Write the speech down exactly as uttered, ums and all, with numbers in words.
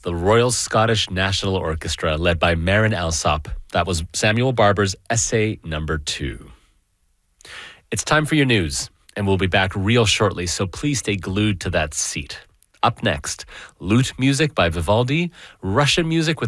the Royal Scottish National Orchestra, led by Marin Alsop. That was Samuel Barber's essay number two. It's time for your news, and we'll be back real shortly, so please stay glued to that seat. Up next, lute music by Vivaldi, Russian music with